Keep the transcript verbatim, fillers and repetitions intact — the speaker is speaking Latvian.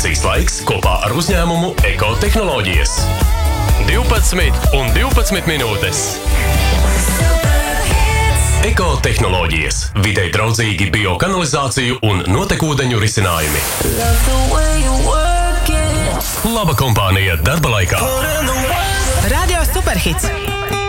Precīzs laiks kopā ar uzņēmumu Ekotehnoloģijas. divpadsmit un divpadsmit minūtes. Ekotehnoloģijas. Videi draudzīgi biokanalizāciju un notekūdeņu risinājumi. Laba kompānija darba laikā. Radio Superhits.